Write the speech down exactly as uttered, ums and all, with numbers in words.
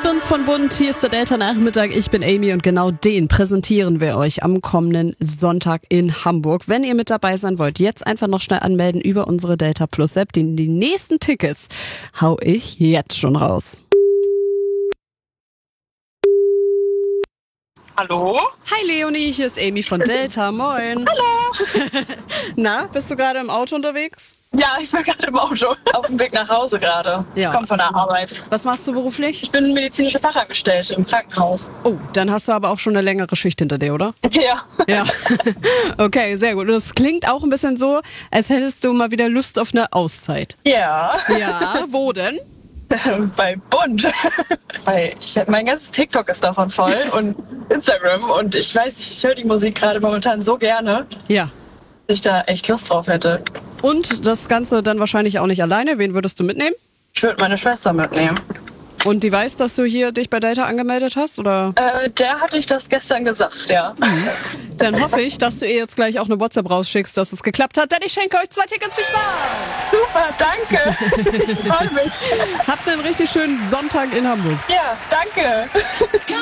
Bunt von Bunt, hier ist der Delta-Nachmittag, ich bin Amy und genau den präsentieren wir euch am kommenden Sonntag in Hamburg. Wenn ihr mit dabei sein wollt, jetzt einfach noch schnell anmelden über unsere Delta Plus App. Die, die nächsten Tickets hau ich jetzt schon raus. Hallo? Hi Leonie, hier ist Amy von Delta, moin. Hallo. Na, bist du gerade im Auto unterwegs? Ja, ich bin gerade im Auto. Auf dem Weg nach Hause gerade. Ja. Ich komme von der Arbeit. Was machst du beruflich? Ich bin medizinische Fachangestellte im Krankenhaus. Oh, dann hast du aber auch schon eine längere Schicht hinter dir, oder? Ja. Ja. Okay, sehr gut. Und das klingt auch ein bisschen so, als hättest du mal wieder Lust auf eine Auszeit. Ja. Ja, wo denn? Bei Bund. Weil ich, mein ganzes TikTok ist davon voll und Instagram und ich weiß, ich höre die Musik gerade momentan so gerne, Ja. dass ich da echt Lust drauf hätte. Und das Ganze dann wahrscheinlich auch nicht alleine. Wen würdest du mitnehmen? Ich würde meine Schwester mitnehmen. Und die weiß, dass du hier dich bei Delta angemeldet hast, oder? Äh, der hatte ich das gestern gesagt, ja. Dann hoffe ich, dass du ihr jetzt gleich auch eine WhatsApp rausschickst, dass es geklappt hat, denn ich schenke euch zwei Tickets. Viel Spaß! Super, danke. Ich freue mich. Habt einen richtig schönen Sonntag in Hamburg. Ja, danke.